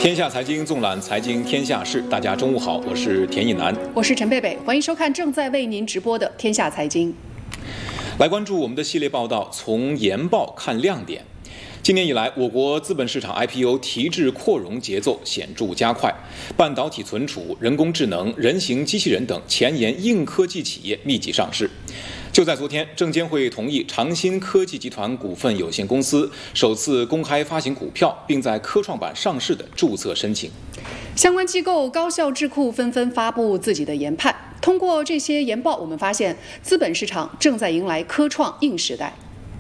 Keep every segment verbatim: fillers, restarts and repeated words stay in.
天下财经纵览财经天下事，大家中午好，我是田一南， 我是陈贝贝，欢迎收看正在为您直播的天下财经。 来关注我们的系列报道，从研报看亮点。今年以来，我国资本市场 I P O 提质扩容节奏显著加快，半导体存储、人工智能、人形机器人等前沿硬科技企业密集上市。就在昨天，证监会同意长鑫科技集团股份有限公司首次公开发行股票，并在科创板上市的注册申请。 相关机构、高校智库纷纷发布自己的研判。通过这些研报，我们发现资本市场正在迎来科创硬时代。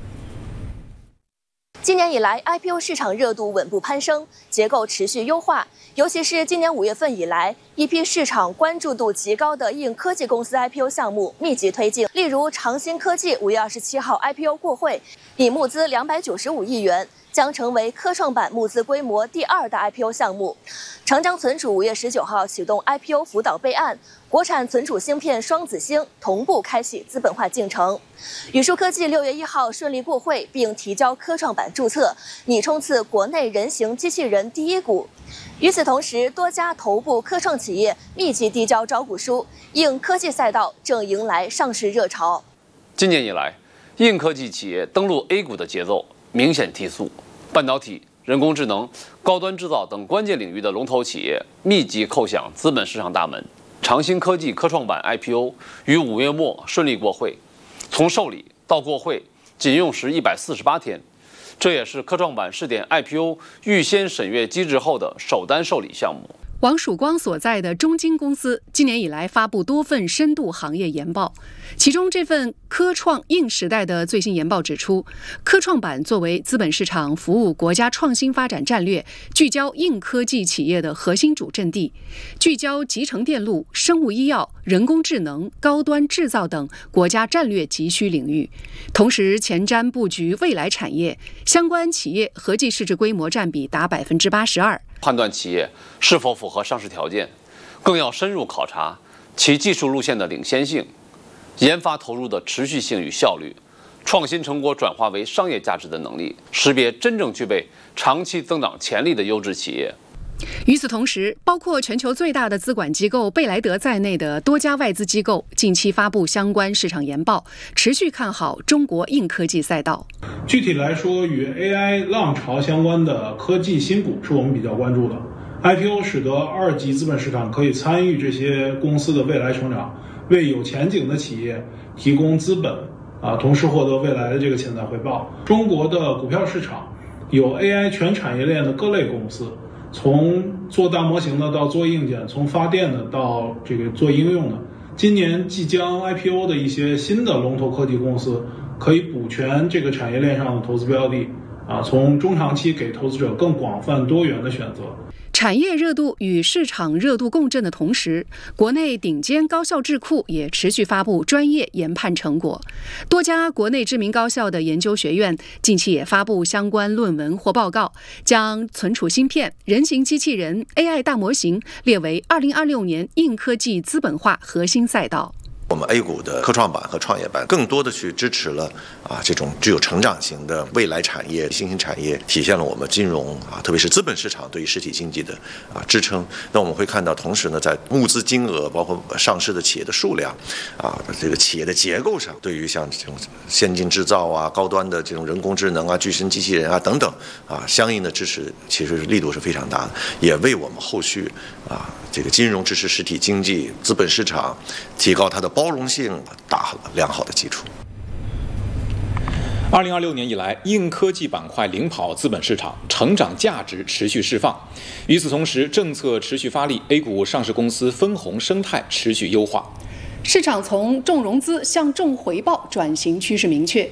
今年以来 ，I P O 市场热度稳步攀升，结构持续优化。尤其是今年五月份以来，一批市场关注度极高的硬科技公司 I P O 项目密集推进。例如，长鑫科技五月二十七号 I P O 过会，拟募资两百九十五亿元，将成为科创板募资规模第二大 I P O 项目。长江存储五月十九号启动 I P O 辅导备案。国产存储芯片双子星同步开启资本化进程，宇树科技六月一号顺利过会并提交科创板注册，拟冲刺国内人形机器人第一股。与此同时，多家头部科创企业密集递交招股书，硬科技赛道正迎来上市热潮。 今年以来，硬科技企业登陆 A 股的节奏明显提速，半导体、人工智能、高端制造等关键领域的龙头企业密集叩响资本市场大门。长鑫科技科创板 I P O 于五月末顺利过会，从受理到过会仅用时一百四十八天，这也是科创板试点 I P O 预先审阅机制后的首单受理项目。 王曙光所在的中金公司今年以来发布多份深度行业研报，其中这份科创硬时代的最新研报指出，科创板作为资本市场服务国家创新发展战略、聚焦硬科技企业的核心主阵地，聚焦集成电路、生物医药、人工智能、高端制造等国家战略急需领域，同时前瞻布局未来产业，相关企业合计市值规模占比达百分之八十二。 判断企业是否符合上市条件，更要深入考察其技术路线的领先性、研发投入的持续性与效率、创新成果转化为商业价值的能力，识别真正具备长期增长潜力的优质企业。 与此同时，包括全球最大的资管机构贝莱德在内的多家外资机构近期发布相关市场研报，持续看好中国硬科技赛道。 具体来说，与 A I 浪潮相关的科技新股是我们比较关注的。I P O 使得二级资本市场可以参与这些公司的未来成长，为有前景的企业提供资本啊，同时获得未来的这个潜在回报。中国的股票市场有 A I 全产业链的各类公司，从做大模型的到做硬件，从发电的到这个做应用的。今年即将 I P O 的一些新的龙头科技公司，可以补全这个产业链上的投资标的啊，从中长期给投资者更广泛多元的选择。 产业热度与市场热度共振的同时，国内顶尖高校智库也持续发布专业研判成果。多家国内知名高校的研究学院近期也发布相关论文或报告，将存储芯片、人形机器人、A I 大模型列为二零二六年硬科技资本化核心赛道。 我们 A 股的科创板和创业板更多的去支持了啊这种具有成长型的未来产业、新兴产业，体现了我们金融啊，特别是资本市场对于实体经济的啊支撑。那我们会看到，同时呢，在募资金额，包括上市的企业的数量啊，这个企业的结构上，对于像这种先进制造啊、高端的这种人工智能啊、具身机器人啊等等啊，相应的支持其实力度是非常大的，也为我们后续啊这个金融支持实体经济、资本市场提高它的包容性打好了良好的基础。 二零二六年以来，硬科技板块领跑资本市场，成长价值持续释放。与此同时，政策持续发力 ，A 股上市公司分红生态持续优化。 市场从重融资向重回报转型趋势明确，